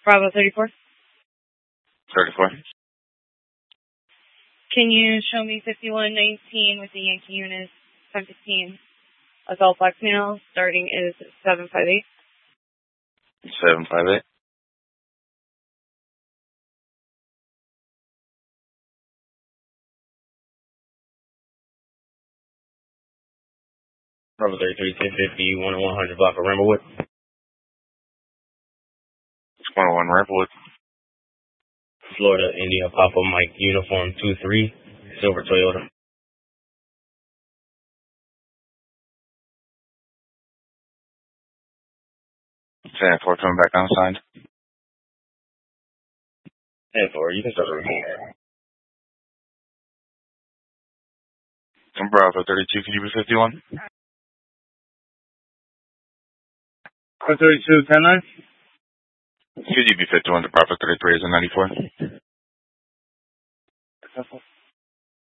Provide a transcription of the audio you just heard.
Bravo 34. 34. Can you show me 5119 with the Yankee unit 1015? Adult black male, starting is 758. 758. Bravo 33, 1050, 10100 block of Ramblewood. 101 Ramblewood. Florida, India, Papa Mike, Uniform 23, Silver Toyota. 10-4 coming back unsigned. 10-4, you can start the routine. Bravo 32, can you be 51? 32, 10-9. Could you be 51 to Bravo 33 as a 94?